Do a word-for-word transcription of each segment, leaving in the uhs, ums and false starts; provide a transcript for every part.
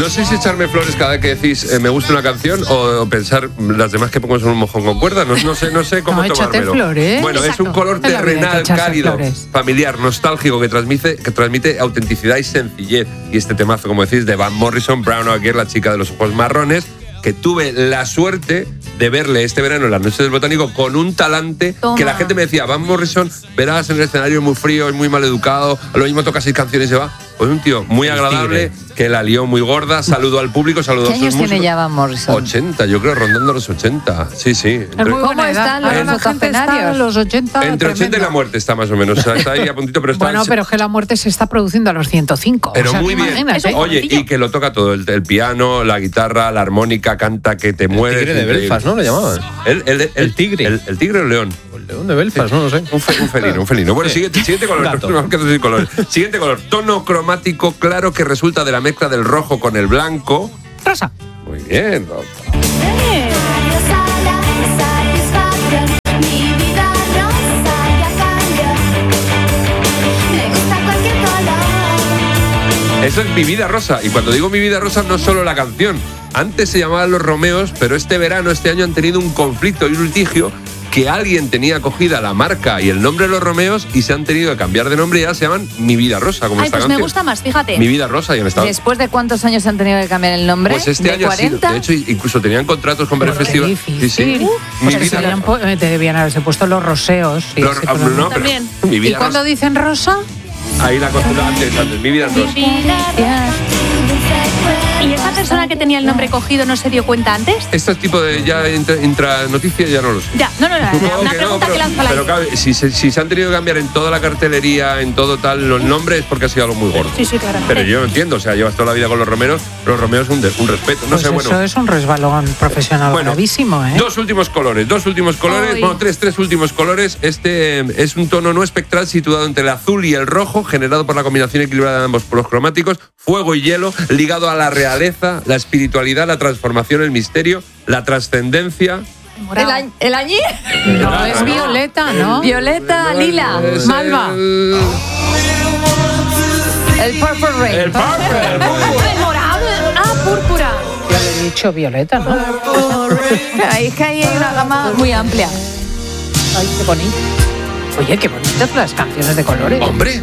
sé si echarme flores cada vez que decís eh, me gusta una canción o, o pensar las demás que pongo son un mojón con cuerda. No, no sé, no sé cómo no, tomármelo. Flores. Bueno, Exacto. es un color terrenal, cálido, flores. familiar, nostálgico, que transmite, que transmite autenticidad y sencillez. Y este temazo, como decís, de Van Morrison, Brown O'Gear, la chica de los ojos marrones, que tuve la suerte de verle este verano en las noches del Botánico con un talante. Toma. Que la gente me decía, Van Morrison, verás en el escenario muy frío, es muy mal educado, lo mismo toca seis canciones y se va. Pues un tío muy agradable, que la lió muy gorda, saludó al público, saludó a sus músicos. ¿Qué años tiene ya Van Morrison? ochenta, yo creo, rondando los ochenta. Sí, sí. Entre, ¿Cómo están los octogenarios? Los ochenta, entre tremendo. ochenta y la muerte está más o menos. O sea, está ahí a puntito, pero está... Bueno, pero es que la muerte se está produciendo a los ciento cinco. Pero o sea, muy bien. Oye, y que lo toca todo, el, el piano, la guitarra, la armónica, canta que te muere. El tigre de Belfast, ¿no? Lo llamaban. El, el, el, el tigre. El, el tigre o el león. El león de Belfast, sí. no lo sé. Un, fe, un felino, un felino. Bueno, siguiente, siguiente color. color. Siguiente color. Tono cromático claro que resulta de la mezcla del rojo con el blanco. Rosa. Muy bien, Rosa. Eh. Eso es Mi Vida Rosa. Y cuando digo Mi Vida Rosa no es solo la canción. Antes se llamaban Los Romeos, pero este verano, este año han tenido un conflicto y un litigio que alguien tenía cogida la marca y el nombre de Los Romeos y se han tenido que cambiar de nombre y ya se llaman Mi Vida Rosa, como Ay, esta pues canción. Me gusta más, fíjate. Mi Vida Rosa y han estado. ¿Después de cuántos años han tenido que cambiar el nombre? Pues este ¿De año cuarenta? ha sido, de hecho, incluso tenían contratos con varios festivales. Sí, sí. Uh, Mi pues vida debían, Rosa. debían haberse puesto Los Roseos. Sí, Los, sí, ah, no, pero También. Mi Vida ¿Y cuando Rosa. dicen Rosa? Ahí la costura antes, antes. Mi Vida Rosa. ¿Y esa persona que tenía el nombre cogido no se dio cuenta antes? Este tipo de ya intra, intra noticias ya no lo sé. Ya, no, no, no, No, una que pregunta no, que pero, lanzo a la pero claro, si, se- si se han tenido que cambiar en toda la cartelería, en todo tal, los nombres es porque ha sido algo muy gordo. Sí, sí, claro. Pero yo no entiendo, o sea, llevas toda la vida con los romeros, los romeos un, de- un respeto. No Pues sé, eso bueno. es un resbalón profesional Bueno, gravísimo, ¿eh? Dos últimos colores, dos últimos colores, Ay. bueno, tres, tres últimos colores. Este eh, es un tono no espectral situado entre el azul y el rojo, generado por la combinación equilibrada de ambos polos cromáticos, fuego y hielo, ligado a la realeza, la espiritualidad, la transformación, el misterio, la trascendencia. ¿El, añ- el añí? No, es violeta, ¿no? Violeta, lila. Es Malva. El, El Purple Rain. el purple. El morado. Ah, púrpura. Ya le he dicho violeta, ¿no? Ahí es que ahí hay una gama muy amplia. Ay, qué bonito. Oye, qué bonitas las canciones de colores. Hombre.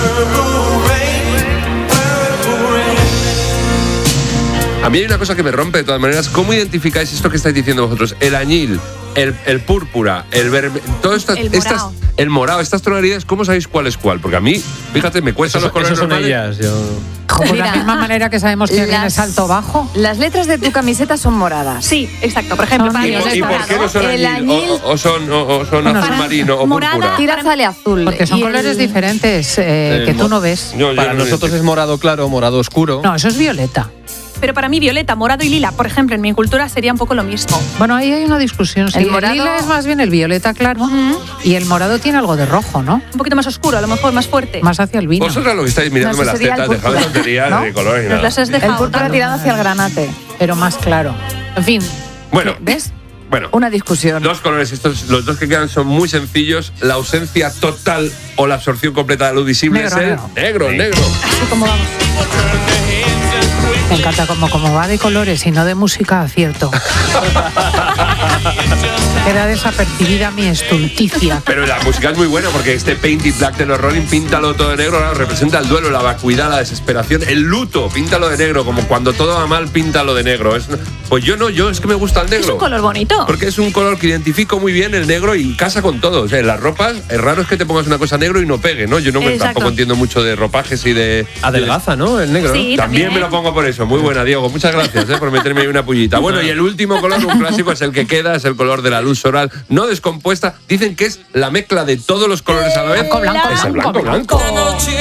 A mí hay una cosa que me rompe de todas maneras. ¿Cómo identificáis esto que estáis diciendo vosotros? El añil, el, el púrpura, el verde, todo esto, El estas, morado. el morado, estas tonalidades, ¿cómo sabéis cuál es cuál? Porque a mí, fíjate, me cuestan los colores Esas son normales. ellas. Yo... Como de la Mira, misma manera que sabemos que viene las- salto bajo. Las letras de tu camiseta son moradas. Sí, exacto. Por ejemplo, Son para ¿Y, mí ellos por- es y por morado. qué no son El añil? añil- O, o son, o, o son Bueno, azul son marino o morada. púrpura. Tira sale azul. Porque son y el- colores diferentes eh, El que tú mo- no ves. Yo- yo Para no nosotros sé. es morado claro, morado oscuro. No, eso es violeta. Pero para mí, violeta, morado y lila, por ejemplo, en mi cultura sería un poco lo mismo. Bueno, ahí hay una discusión. Sí, El el, morado- lila es más bien el violeta claro Ujú. y el morado tiene algo de rojo, ¿no? Un poquito más oscuro, a lo mejor más fuerte. Más hacia el vino. Vosotros lo que estáis mirándome No, las eso sería tetas, el dejad de púrpura, tonterías ¿no? de colores y Nos nada. las has El dejado púrpura tanto. tirado hacia el granate. Pero más claro. En fin, Bueno, ¿Ves? bueno. Una discusión. Dos colores, estos, los dos que quedan son muy sencillos. La ausencia total o la absorción completa de luz visible Negro, es el negro. negro, negro. Así como vamos. me encanta como, como va de colores y no de música, acierto. Queda desapercibida mi estulticia. Pero la música es muy buena porque este Painted Black de los Rolling, píntalo todo de negro, claro, representa el duelo, la vacuidad, la desesperación, el luto, píntalo de negro, como cuando todo va mal, píntalo de negro. Es, pues yo no, yo es que me gusta el negro. Es un color bonito. Porque es un color que identifico muy bien el negro y casa con todo. O sea, en las ropas, es raro es que te pongas una cosa negro y no pegue, ¿no? Yo no me, Exacto. tampoco entiendo mucho de ropajes y de... Adelgaza, ¿no? El negro. Sí, ¿no? También también. me lo pongo por eso. Muy buena, Diego. Muchas gracias, ¿eh? Por meterme ahí una pullita. Bueno, y el último color, un clásico, es el que queda, es el color de la luz solar no descompuesta. Dicen que es la mezcla de todos los colores a la vez. Blanco, blanco, es el blanco, blanco, blanco.